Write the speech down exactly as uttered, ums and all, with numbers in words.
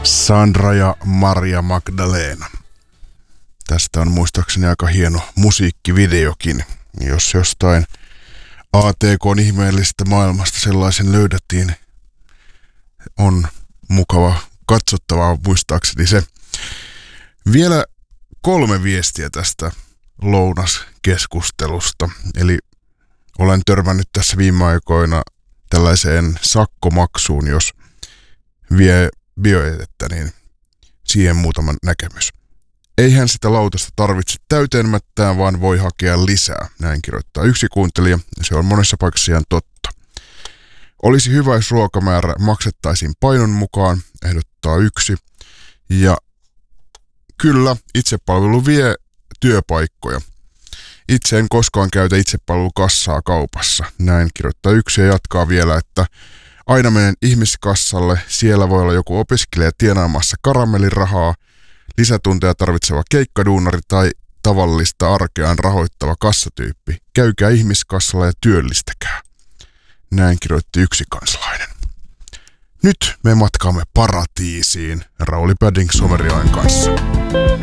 Sandra ja Maria Magdalena. Tästä on muistaakseni aika hieno musiikkivideokin. Jos jostain A T K:n ihmeellisestä maailmasta sellaisen löydettiin, on mukava katsottavaa muistaakseni se. Vielä kolme viestiä tästä lounaskeskustelusta. Eli olen törmännyt tässä viime aikoina tällaiseen sakkomaksuun, jos vie bioetettä, niin siihen muutama näkemys. Eihän sitä lautasta tarvitse täyteenmättään, vaan voi hakea lisää, näin kirjoittaa yksi kuuntelija, ja se on monessa paikassa ihan totta. Olisi hyvä, jos ruokamäärä maksettaisiin painon mukaan, ehdottaa yksi. Ja kyllä, itsepalvelu vie työpaikkoja. Itse en koskaan käytä itsepalvelukassaa kaupassa, näin kirjoittaa yksi ja jatkaa vielä, että aina menen ihmiskassalle, siellä voi olla joku opiskelija tienaamassa karamellirahaa, lisätunteja tarvitseva keikkaduunari tai tavallista arkeaan rahoittava kassatyyppi. Käykää ihmiskassalla ja työllistäkää. Näin kirjoitti yksi kansalainen. Nyt me matkaamme paratiisiin Rauli Padding Someriain kanssa.